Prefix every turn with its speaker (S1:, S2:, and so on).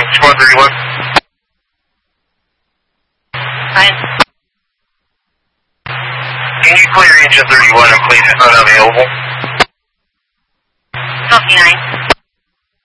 S1: Squad 31.
S2: Fine.
S1: Can you clear engine 31 and please it's not available?
S2: Copy 9.